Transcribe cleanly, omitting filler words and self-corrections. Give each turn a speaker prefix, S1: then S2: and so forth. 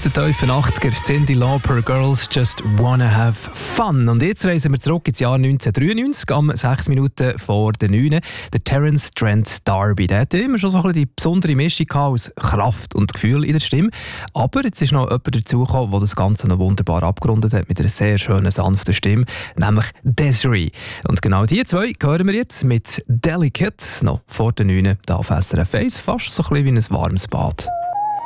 S1: Aus den tiefen 80er, Cyndi Lauper, Girls Just Wanna Have Fun. Und jetzt reisen wir zurück ins Jahr 1993, am 6 Minuten vor der 9. Der Terence Trent D'Arby, der hatte immer schon so ein bisschen die besondere Mischung aus Kraft und Gefühl in der Stimme. Aber jetzt ist noch jemand dazugekommen, der das Ganze noch wunderbar abgerundet hat mit einer sehr schönen, sanften Stimme, nämlich Desiree. Und genau die zwei hören wir jetzt mit Delicate, noch vor der 9. hier auf SRF 1, fast so ein bisschen wie ein warmes Bad.